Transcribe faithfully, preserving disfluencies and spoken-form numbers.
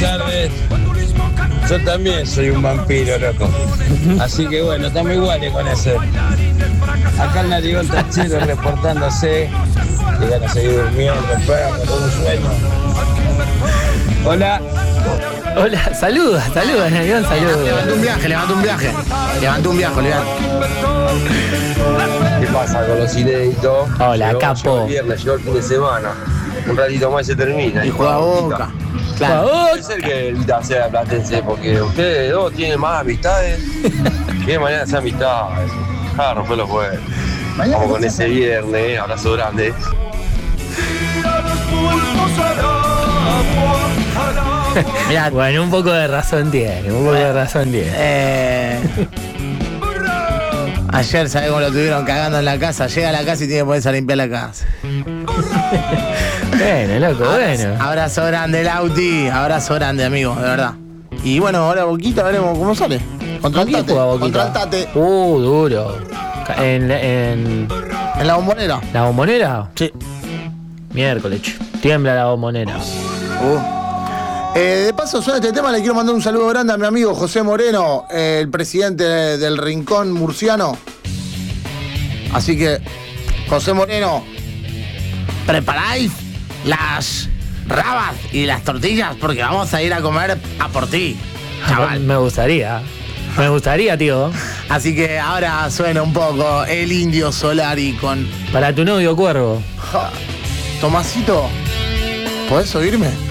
tardes. Yo también soy un vampiro, loco. Así que bueno, estamos iguales con ese. Acá el narigón tachero reportándose. Y van a seguir durmiendo, enfermo, con un sueño. Hola. Hola, saluda, saluda, narigón, saluda. Levantó un viaje, levantó un viaje. Levantó un viaje, Oliván. ¿Qué pasa con los inéditos? Hola, Llegó- capo. llegó el viernes, llegó el fin de semana. Un ratito más y se termina. Y juega Boca. Claro. Puede ser que el Vita sea platense, porque ustedes dos tienen más amistades. Que mañana sea amistades. Ah, rompe los jueves. Vamos con ese viernes, abrazo grande. Mirá, Bueno, un poco de razón tiene, un poco de razón tiene. eh, ayer, ¿sabés cómo lo tuvieron cagando en la casa? Llega a la casa y tiene que ponerse a limpiar la casa. Bueno, loco, bueno. Abrazo grande, Lauti. Abrazo grande, amigo, de verdad. Y bueno, ahora Boquita, veremos cómo sale. ¿Con quién Contraltate. juega Boquita? Contraltate. Uh, duro. Ca- En, en ¿En la bombonera? la bombonera, Sí. miércoles. ch, Tiembla la bombonera. Uh. Eh, de paso, suena este tema, le quiero mandar un saludo grande a mi amigo José Moreno, eh, el presidente del Rincón Murciano. Así que, José Moreno, preparáis las rabas y las tortillas porque vamos a ir a comer a por ti, chaval. Me gustaría. Me gustaría, tío. Así que ahora suena un poco el Indio Solari con... Para tu novio Cuervo. Ja, Tomasito, ¿podés oírme?